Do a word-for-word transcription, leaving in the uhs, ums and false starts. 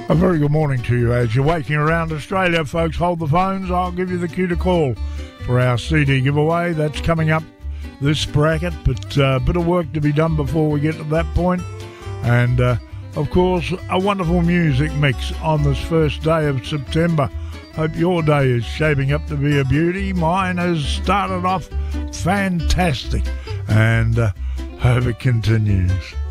A very good morning to you as you're waking around Australia, folks. Hold the phones. I'll give you the cue to call for our C D giveaway. That's coming up this bracket, but a uh, bit of work to be done before we get to that point. And, uh, of course, a wonderful music mix on this first day of September. Hope your day is shaping up to be a beauty. Mine has started off fantastic, and uh, hope it continues.